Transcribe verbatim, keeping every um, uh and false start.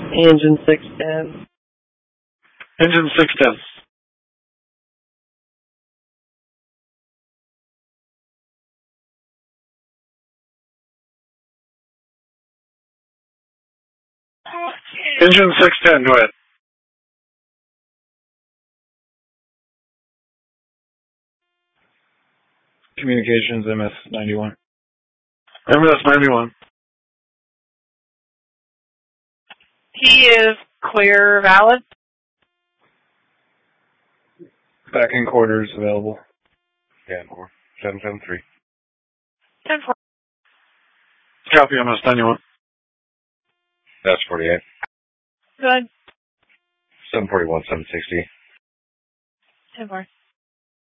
Engine six ten. Engine six ten. Engine six ten, go ahead. Communications M S ninety-one. M S ninety-one. He is clear, valid. Back in quarters available. Yeah, four. seven seven three. ten four. Copy M S ninety-one. That's forty-eight. Good. seven forty-one, seven sixty. ten four.